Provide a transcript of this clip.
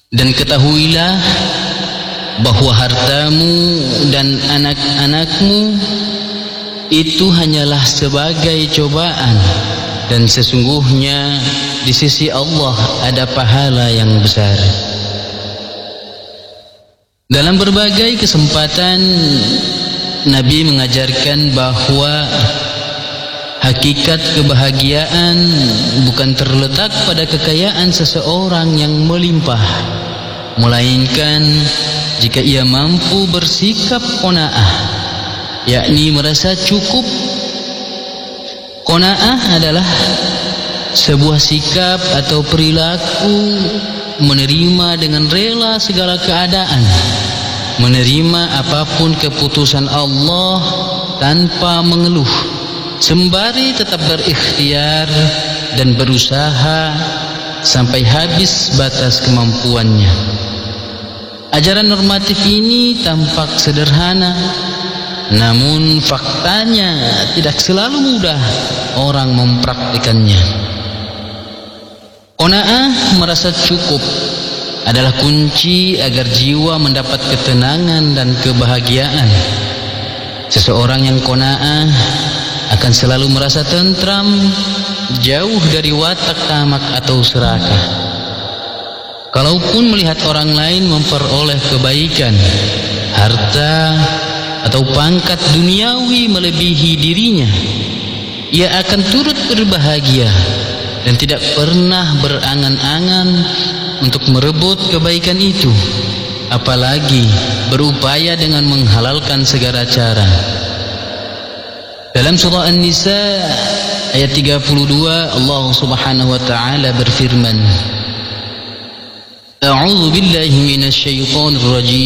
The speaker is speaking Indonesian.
Dan ketahuilah bahwa hartamu dan anak-anakmu itu hanyalah sebagai cobaan, dan sesungguhnya di sisi Allah ada pahala yang besar. Dalam berbagai kesempatan Nabi mengajarkan bahwa hakikat kebahagiaan bukan terletak pada kekayaan seseorang yang melimpah, melainkan jika ia mampu bersikap qanaah, yakni merasa cukup. Qanaah adalah sebuah sikap atau perilaku menerima dengan rela segala keadaan, menerima apapun keputusan Allah tanpa mengeluh, sembari tetap berikhtiar dan berusaha sampai habis batas kemampuannya. Ajaran normatif ini tampak sederhana, namun faktanya tidak selalu mudah orang mempraktikannya. Qanaah, merasa cukup, adalah kunci agar jiwa mendapat ketenangan dan kebahagiaan. Seseorang yang qanaah akan selalu merasa tentram, jauh dari watak tamak atau serakah. Kalaupun melihat orang lain memperoleh kebaikan, harta atau pangkat duniawi melebihi dirinya, ia akan turut berbahagia dan tidak pernah berangan-angan untuk merebut kebaikan itu, apalagi berupaya dengan menghalalkan segala cara. Dalam surah An-Nisa ayat 32, Allah Subhanahu wa taala berfirman, A'udzu billahi minasy syaithanir rajim.